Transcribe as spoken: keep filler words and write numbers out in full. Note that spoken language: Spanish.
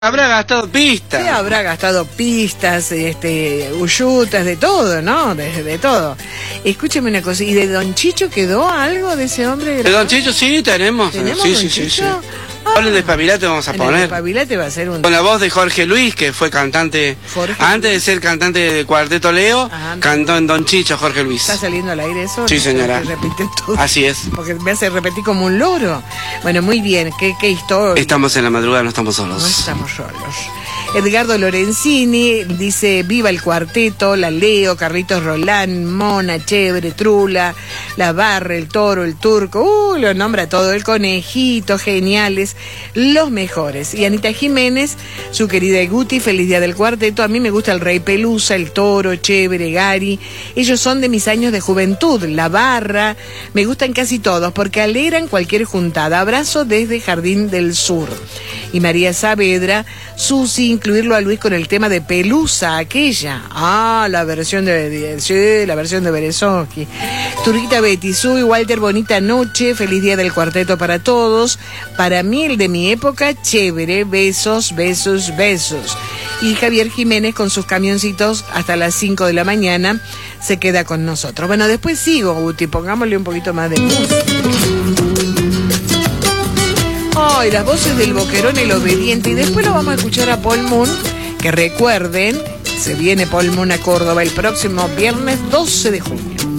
Habrá gastado pistas. Sí, habrá gastado pistas, este, uyutas, de todo, ¿no? De, de todo. Escúcheme una cosa, ¿y de Don Chicho quedó algo de ese hombre? De Don Chicho sí, tenemos. ¿Tenemos sí, Don sí, sí, sí. Ah, Hablen de Despabilate vamos a en poner. El Despabilate va a ser un... Con la voz de Jorge Luis, que fue cantante. Jorge antes Luis. de ser cantante de Cuarteto Leo, Ajá. cantó en Don Chicho Jorge Luis. ¿Está saliendo al aire eso? Sí, señora. Que repite todo. Así es. Porque me hace repetir como un loro. Bueno, muy bien, qué, qué historia. Estamos en la madrugada, no estamos solos. No estamos solos. Edgardo Lorenzini dice: viva el cuarteto, la Leo, Carlitos Rolán, Mona, Chévere, Trula, la Barra, el Toro, el Turco, uh, lo nombra todo, el Conejito, geniales, los mejores. Y Anita Jiménez, su querida Guti, feliz día del cuarteto. A mí me gusta el Rey Pelusa, el Toro, Chévere, Gary. Ellos son de mis años de juventud. La Barra, me gustan casi todos porque alegran cualquier juntada. Abrazo desde Jardín del Sur. Y María Saavedra, Susi, incluirlo a Luis con el tema de Pelusa, aquella. Ah, la versión de, de sí, la versión de Berezovsky. Turquita Betty, Sui, Walter, bonita noche, feliz día del cuarteto para todos. Para mí, el de mi época, chévere, besos, besos, besos. Y Javier Jiménez con sus camioncitos hasta las cinco de la mañana se queda con nosotros. Bueno, después sigo, Guti, pongámosle un poquito más de música. Oh, y las voces del Boquerón, el obediente. Y después lo vamos a escuchar a Paul Moon, que recuerden, se viene Paul Moon a Córdoba el próximo viernes doce de junio.